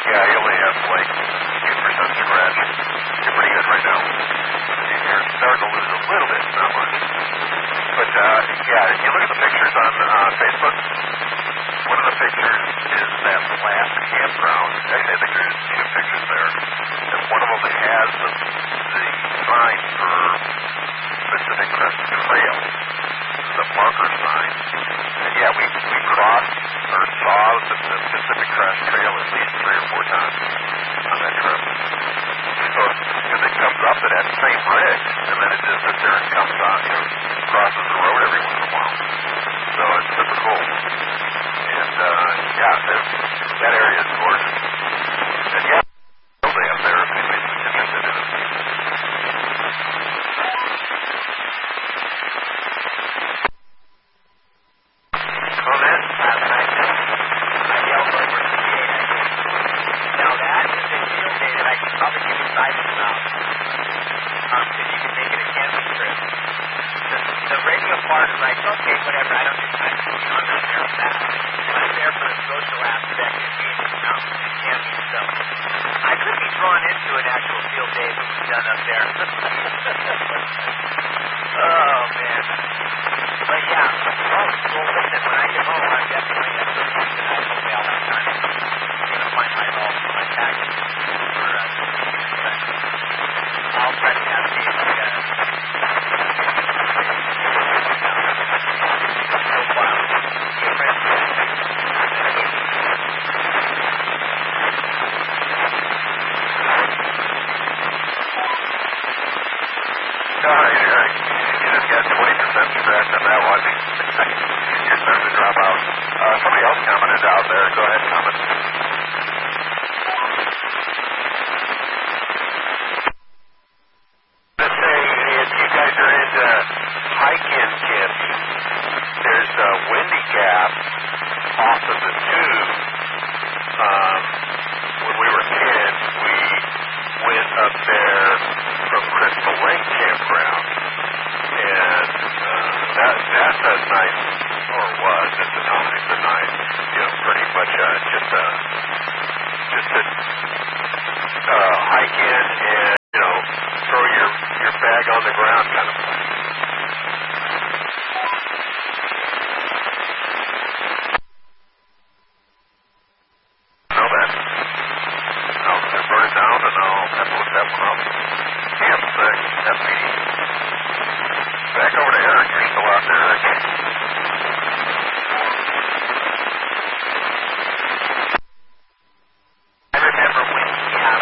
Yeah, you only have like 2% scratch. You're pretty good right now. You're starting to lose a little bit, not much. But yeah, you look at the pictures on Facebook. One of the pictures is that last campground. Actually, I think there's two pictures there. And one of them has the sign for Pacific Crest Trail, the marker sign. And yeah, we crossed or saw the Pacific Crest Trail at least 3 or 4 times on that trip. So, because it comes up to that same ridge, and then it just sits there and comes on, crosses the road every once in a while. So it's super cool. And yeah, that area is gorgeous. And yeah, totally up there if anybody's interested in it. Comment? I yelled over the gate. Now that is a field day that I could probably give you guidance about. If you can make it a camping trip. The radio part is like, okay, whatever, I don't do time. I'm not there for that. I'm there for the social aspect of being in the mountains and camping. So I could be drawn into an actual field day that was done up there. Oh, man. But yeah, well, listen, when I get home, I'm definitely going to go to that hotel that time. I'm going to find my package for I'll try to have the you just got 20% scratch on that one. You're starting to drop out. Somebody else commented out there. Go ahead and comment. Let's say if you guys are into hiking camping, there's a Windy Gap off of the tube. When we were kids, we went up there from Crystal Lake Campground, and that's a nice, or was, it's a nice, pretty much just a hike in and, throw your bag on the ground kind of thing. Know that? I'll burn it down and I'll have to look that one up. Camp 6, FPD. Back over to Eric. You're still out there, Eric.